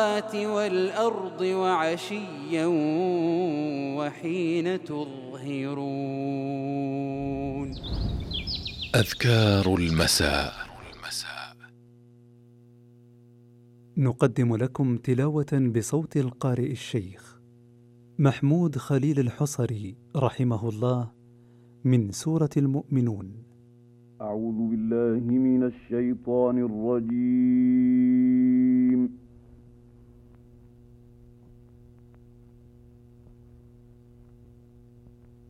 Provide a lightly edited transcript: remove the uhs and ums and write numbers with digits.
والأرض وعشيا وحين تظهرون. أذكار المساء. نقدم لكم تلاوة بصوت القارئ الشيخ محمود خليل الحصري رحمه الله من سورة المؤمنون. أعوذ بالله من الشيطان الرجيم.